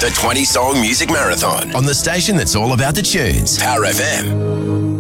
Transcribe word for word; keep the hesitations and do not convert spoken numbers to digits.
The twenty-song music marathon on the station that's all about the tunes. Power F M.